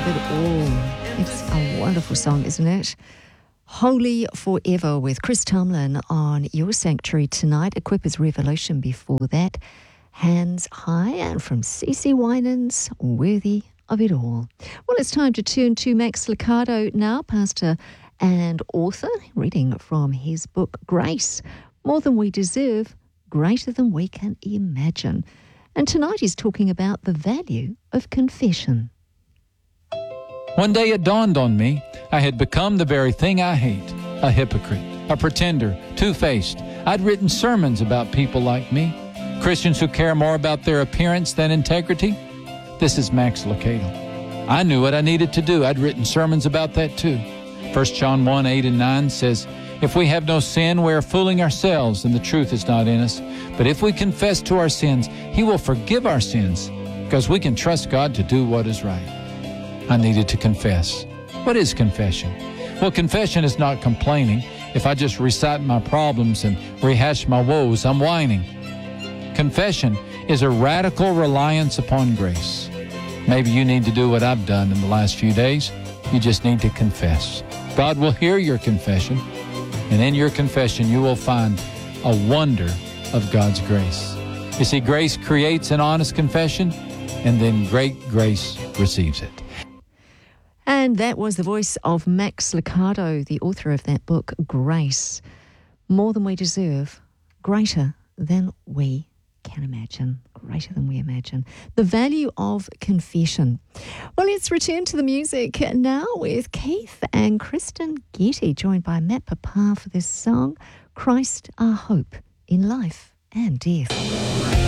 of it all. It's a wonderful song, isn't it? Holy Forever with Chris Tomlin on Your Sanctuary tonight. Equippers Revolution before that. Hands High, and from CeCe Winans, Worthy of It All. Well, it's time to turn to Max Lucado now, pastor and author, reading from his book, Grace, More Than We Deserve, Greater Than We Can Imagine. And tonight he's talking about the value of confession. One day it dawned on me I had become the very thing I hate, a hypocrite, a pretender, two-faced. I'd written sermons about people like me, Christians who care more about their appearance than integrity. This is Max Lucado. I knew what I needed to do. I'd written sermons about that too. 1 John 1, 8 and 9 says, if we have no sin, we are fooling ourselves and the truth is not in us. But if we confess to our sins, He will forgive our sins because we can trust God to do what is right. I needed to confess. What is confession? Well, confession is not complaining. If I just recite my problems and rehash my woes, I'm whining. Confession is a radical reliance upon grace. Maybe you need to do what I've done in the last few days. You just need to confess. God will hear your confession, and in your confession you will find a wonder of God's grace. You see, grace creates an honest confession, and then great grace receives it. And that was the voice of Max Lucado, the author of that book, Grace, More Than We Deserve, Greater Than We Can Imagine. Greater than we imagine. The value of confession. Well, let's return to the music now with Keith and Kristen Getty, joined by Matt Papa for this song, Christ Our Hope in Life and Death.